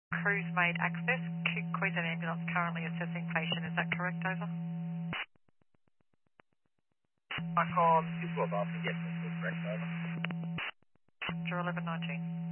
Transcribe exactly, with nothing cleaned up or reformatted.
Crews made access. Q- Queensland Ambulance currently assessing patient. Is that correct, over? I called two twelve off and yes, that's correct, over. Drew eleven nineteen.